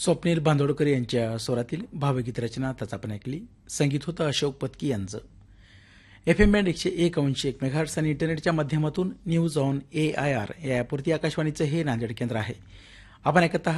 स्वप्नील बांदोडकर यांच्या स्वरातील भावगीत रचना आताच आपण ऐकली. संगीत होतं अशोक पत्की यांचं. FM बँड 101.1 मेगाहर्ट्झ आणि इंटरनेटच्या माध्यमातून न्यूज ऑन AIR या ॲपवरती आकाशवाणीचं हे नांदेड केंद्र आहे. आपण ऐकत आहात